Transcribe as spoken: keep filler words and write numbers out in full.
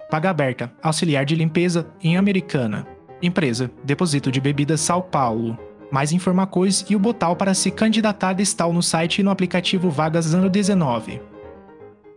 Paga aberta, auxiliar de limpeza em Americana. Empresa, depósito de bebidas São Paulo. Mais informações e o botão para se candidatar está no site e no aplicativo Vagas Ano dezenove.